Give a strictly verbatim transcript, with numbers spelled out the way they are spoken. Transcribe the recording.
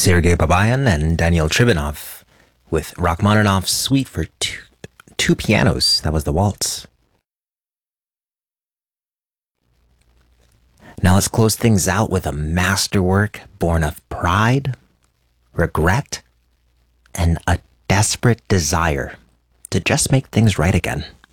Sergei Babayan and Daniel Tribunov with Rachmaninoff's Suite for two, two pianos. That was the waltz. Now let's close things out with a masterwork born of pride, regret, and a desperate desire to just make things right again.